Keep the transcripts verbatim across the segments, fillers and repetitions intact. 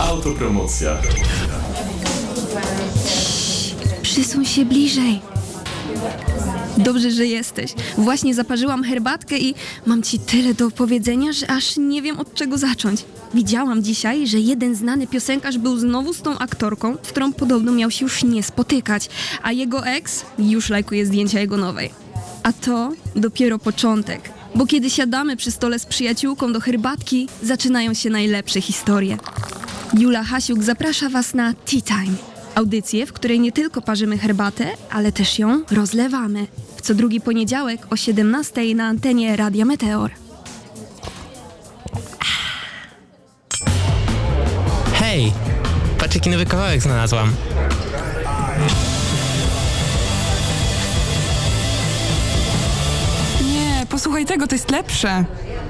Autopromocja. Przysuń się bliżej. Dobrze, że jesteś. Właśnie zaparzyłam herbatkę i mam ci tyle do powiedzenia, że aż nie wiem od czego zacząć. Widziałam dzisiaj, że jeden znany piosenkarz był znowu z tą aktorką, z którą podobno miał się już nie spotykać, a jego ex już lajkuje zdjęcia jego nowej. A to dopiero początek, bo kiedy siadamy przy stole z przyjaciółką do herbatki, zaczynają się najlepsze historie. Jula Hasiuk zaprasza Was na Tea Time. Audycję, w której nie tylko parzymy herbatę, ale też ją rozlewamy. W co drugi poniedziałek o siedemnastej na antenie Radia Meteor. Hej! Patrz, jaki nowy kawałek znalazłam. Nie, posłuchaj tego, to jest lepsze.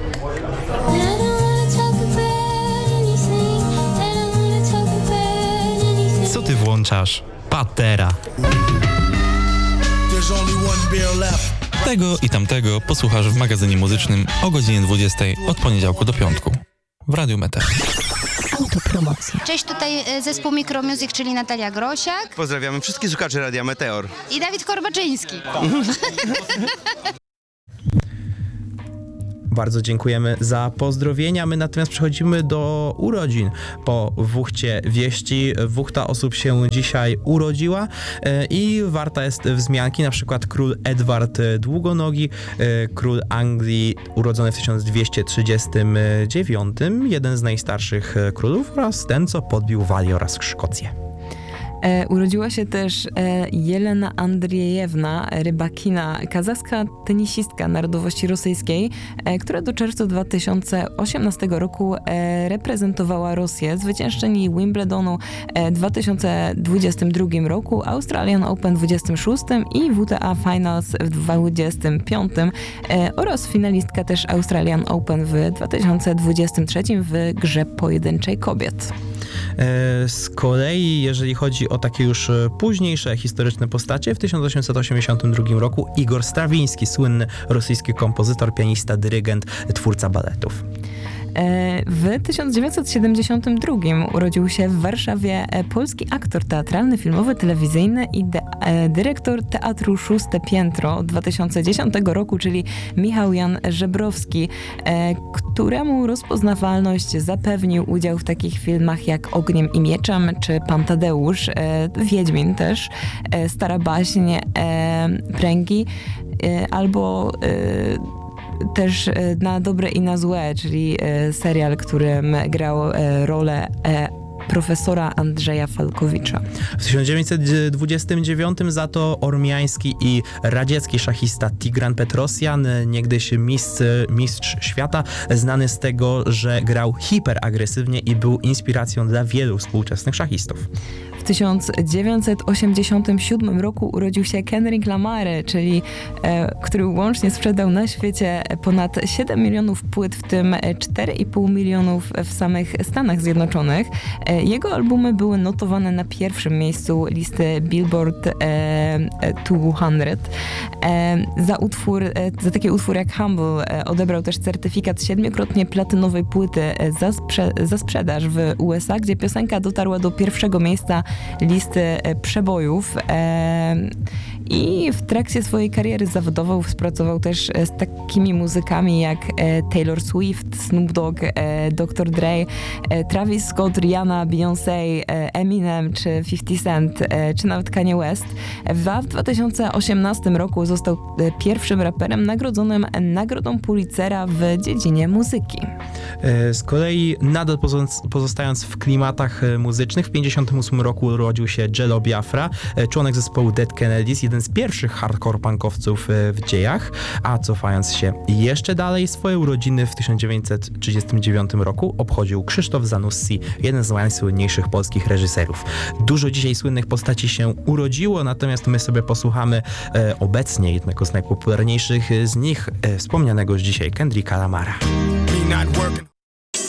Co ty włączasz? Patera. Tego i tamtego posłuchasz w magazynie muzycznym o godzinie dwudziestej od poniedziałku do piątku w Radiu Meteor. Autopromocja. Cześć, tutaj e, zespół Micromusic, czyli Natalia Grosiak Pozdrawiamy wszystkich słuchaczy Radia Meteor. i Dawid Korbaczyński. Bardzo dziękujemy za pozdrowienia. My natomiast przechodzimy do urodzin. Po wuchcie wieści wuchta osób się dzisiaj urodziła e, i warta jest wzmianki, na przykład król Edward Długonogi, e, król Anglii urodzony w tysiąc dwieście trzydziestym dziewiątym, jeden z najstarszych królów, oraz ten, co podbił Walię oraz Szkocję. E, urodziła się też e, Jelena Andrzejewna Rybakina, kazachska tenisistka narodowości rosyjskiej, e, która do czerwca dwa tysiące osiemnastego roku e, reprezentowała Rosję. Zwyciężczyni Wimbledonu e, w dwa tysiące dwudziestym drugim roku, Australian Open w dwudziestym szóstym i W T A Finals w dwudziestym piątym e, oraz finalistka też Australian Open w dwa tysiące dwudziestym trzecim w grze pojedynczej kobiet. Z kolei, jeżeli chodzi o takie już późniejsze historyczne postacie, w tysiąc osiemset osiemdziesiątym drugim roku Igor Strawiński, słynny rosyjski kompozytor, pianista, dyrygent, twórca baletów. W tysiąc dziewięćset siedemdziesiątym drugim urodził się w Warszawie polski aktor teatralny, filmowy, telewizyjny i de- dyrektor Teatru Szóste Piętro od dwa tysiące dziesiątego roku, czyli Michał Jan Żebrowski, któremu rozpoznawalność zapewnił udział w takich filmach jak Ogniem i Mieczem czy Pan Tadeusz, Wiedźmin też, Stara Baśń, Pręgi albo też Na dobre i na złe, czyli serial, którym grał rolę profesora Andrzeja Falkowicza. W tysiąc dziewięćset dwudziestym dziewiątym za to ormiański i radziecki szachista Tigran Petrosjan, niegdyś mistrz, mistrz świata, znany z tego, że grał hiperagresywnie i był inspiracją dla wielu współczesnych szachistów. W tysiąc dziewięćset osiemdziesiątym siódmym roku urodził się Kendrick Lamar, czyli e, który łącznie sprzedał na świecie ponad siedem milionów płyt, w tym cztery i pół milionów w samych Stanach Zjednoczonych. E, jego albumy były notowane na pierwszym miejscu listy Billboard e, dwieście. E, za utwór, e, za taki utwór jak Humble e, odebrał też certyfikat siedmiokrotnie platynowej płyty za, sprze- za sprzedaż w U S A, gdzie piosenka dotarła do pierwszego miejsca listy przebojów. I w trakcie swojej kariery zawodowej współpracował też z takimi muzykami jak Taylor Swift, Snoop Dogg, doktor Dre, Travis Scott, Rihanna, Beyoncé, Eminem czy fifty Cent, czy nawet Kanye West. W dwa tysiące osiemnastym roku został pierwszym raperem nagrodzonym Nagrodą Pulitzera w dziedzinie muzyki. Z kolei nadal pozostając w klimatach muzycznych, w pięćdziesiątym ósmym roku urodził się Jello Biafra, członek zespołu Dead Kennedys, jeden z pierwszych hardcore punkowców w dziejach, a cofając się jeszcze dalej, swoje urodziny w tysiąc dziewięćset trzydziestym dziewiątym roku obchodził Krzysztof Zanussi, jeden z najsłynniejszych polskich reżyserów. Dużo dzisiaj słynnych postaci się urodziło, natomiast my sobie posłuchamy e, obecnie jednego z najpopularniejszych z nich, e, wspomnianego już dzisiaj Kendricka Lamara.